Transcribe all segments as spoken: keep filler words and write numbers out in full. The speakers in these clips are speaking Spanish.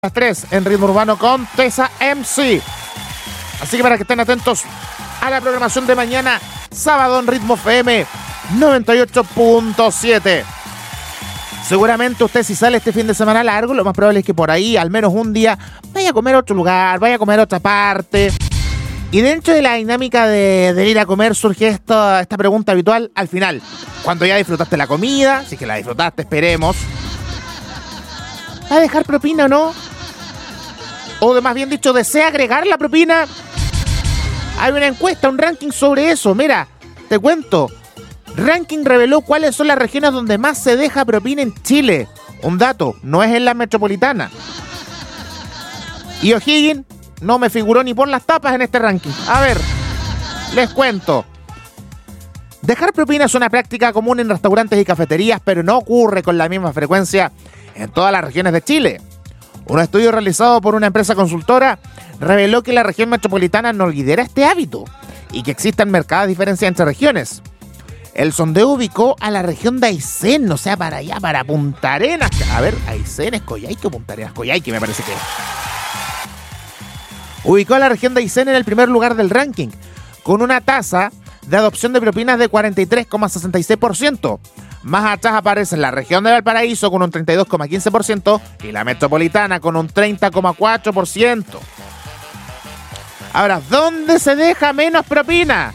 Las tres en Ritmo Urbano con Tessa M C. Así que para que estén atentos a la programación de mañana, sábado en Ritmo F M noventa y ocho punto siete. Seguramente usted, si sale este fin de semana largo, lo más probable es que por ahí, al menos un día, vaya a comer a otro lugar, vaya a comer a otra parte. Y dentro de la dinámica de, de ir a comer surge esto, esta pregunta habitual al final. Cuando ya disfrutaste la comida, si es que la disfrutaste, esperemos, ¿va a dejar propina o no? O de más bien dicho, ¿desea agregar la propina? Hay una encuesta, un ranking sobre eso. Mira, te cuento. Ranking reveló cuáles son las regiones donde más se deja propina en Chile. Un dato, no es en la metropolitana. Y O'Higgins no me figuró ni por las tapas en este ranking. A ver, les cuento. Dejar propina es una práctica común en restaurantes y cafeterías, pero no ocurre con la misma frecuencia en todas las regiones de Chile. Un estudio realizado por una empresa consultora reveló que la región metropolitana no lidera este hábito y que existen marcadas diferencias entre regiones. El sondeo ubicó a la región de Aysén, o sea, para allá, para Punta Arenas. A ver, Aysén es Coyhaique o Punta Arenas, Coyhaique me parece que es. Ubicó a la región de Aysén en el primer lugar del ranking, con una tasa de adopción de propinas de cuarenta y tres coma sesenta y seis por ciento. Más atrás aparece la región de Valparaíso con un treinta y dos coma quince por ciento y la metropolitana con un treinta coma cuatro por ciento. Ahora, ¿dónde se deja menos propina?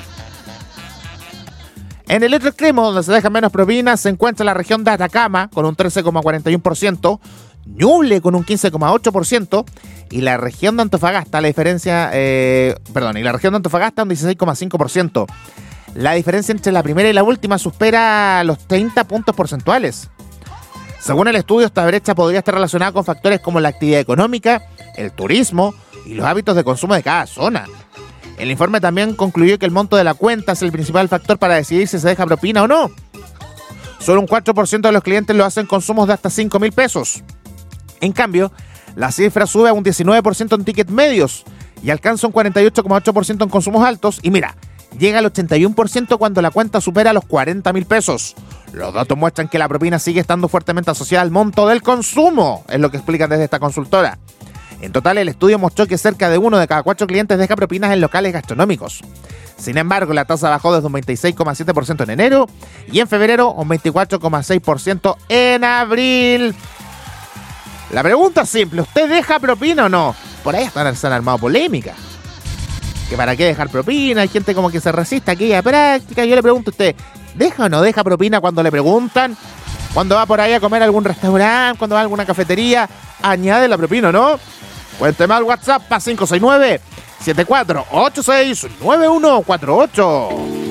En el otro extremo, donde se deja menos propina, se encuentra la región de Atacama con un trece coma cuarenta y uno por ciento, Ñuble con un quince coma ocho por ciento y la región de Antofagasta, la diferencia, eh, perdón, y la región de Antofagasta un dieciséis coma cinco por ciento. La diferencia entre la primera y la última supera los treinta puntos porcentuales. Según el estudio, esta brecha podría estar relacionada con factores como la actividad económica, el turismo y los hábitos de consumo de cada zona. El informe también concluyó que el monto de la cuenta es el principal factor para decidir si se deja propina o no. Solo un cuatro por ciento de los clientes lo hacen consumos de hasta cinco mil pesos. En cambio, la cifra sube a un diecinueve por ciento en tickets medios y alcanza un cuarenta y ocho coma ocho por ciento en consumos altos. Y mira, llega al ochenta y uno por ciento cuando la cuenta supera los cuarenta mil pesos. Los datos muestran que la propina sigue estando fuertemente asociada al monto del consumo, es lo que explican desde esta consultora. En total, el estudio mostró que cerca de uno de cada cuatro clientes deja propinas en locales gastronómicos. Sin embargo, la tasa bajó desde un veintiséis coma siete por ciento en enero y en febrero un veinticuatro coma seis por ciento en abril. La pregunta es simple, ¿usted deja propina o no? Por ahí están, se han armado polémica. ¿Que para qué dejar propina? Hay gente como que se resiste a aquella práctica. Yo le pregunto a usted, ¿deja o no deja propina cuando le preguntan? Cuando va por ahí a comer a algún restaurante, cuando va a alguna cafetería, ¿añade la propina o no? Cuénteme al WhatsApp para cinco seis nueve, siete cuatro ocho seis, nueve uno cuatro ocho.